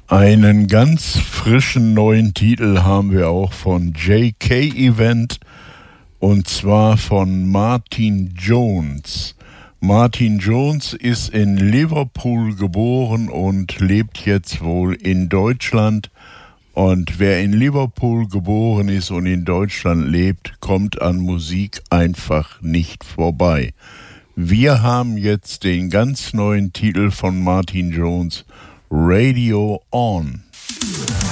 Einen ganz frischen neuen Titel haben wir auch von JK Event und zwar von Martin Jones. Martin Jones ist in Liverpool geboren und lebt jetzt wohl in Deutschland. Und wer in Liverpool geboren ist und in Deutschland lebt, kommt an Musik einfach nicht vorbei. Wir haben jetzt den ganz neuen Titel von Martin Jones, Radio On.